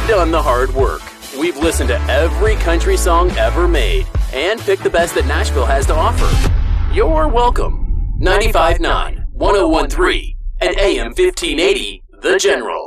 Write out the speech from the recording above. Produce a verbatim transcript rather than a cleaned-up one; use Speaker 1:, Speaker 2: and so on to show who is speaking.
Speaker 1: done the hard work. We've listened to every country song ever made and picked the best that Nashville has to offer. You're welcome. ninety-five point nine, one oh one point three, and A M fifteen eighty, The General.